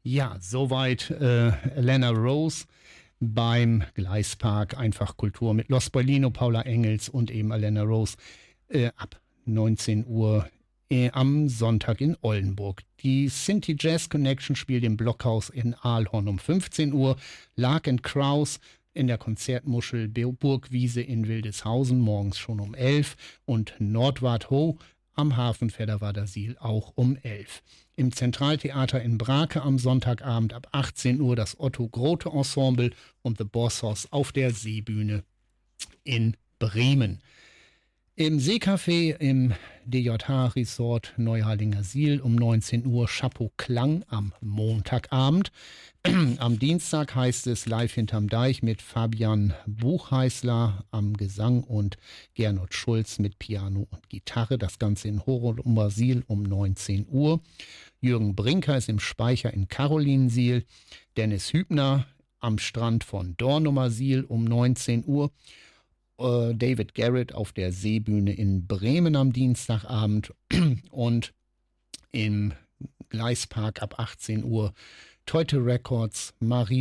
Ja, soweit Elena Rose beim Gleispark Einfach Kultur mit Los Paulino, Paula Engels und eben Elena Rose ab 19 Uhr am Sonntag in Oldenburg. Die Sinti Jazz Connection spielt im Blockhaus in Aalhorn um 15 Uhr. Lark and Kraus in der Konzertmuschel Burgwiese in Wildeshausen morgens schon um 11 und Nordwart Ho am Hafen Fedderwader-Siel auch um 11. Im Zentraltheater in Brake am Sonntagabend ab 18 Uhr das Otto Grote Ensemble und The Bossos auf der Seebühne in Bremen. Im Seecafé im DJH Resort Neuharlinger Siel um 19 Uhr Chapeau Klang am Montagabend. Am Dienstag heißt es live hinterm Deich mit Fabian Buchheißler am Gesang und Gernot Schulz mit Piano und Gitarre. Das Ganze in Horolummer Siel um 19 Uhr. Jürgen Brinker ist im Speicher in Carolinensiel. Dennis Hübner am Strand von Dornumer Siel um 19 Uhr. David Garrett auf der Seebühne in Bremen am Dienstagabend und im Gleispark ab 18 Uhr Teute Records, Marie